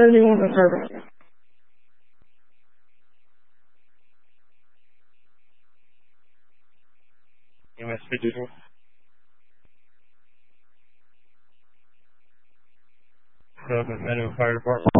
anyone has heard of. You must be doing so the Federal Fire Department.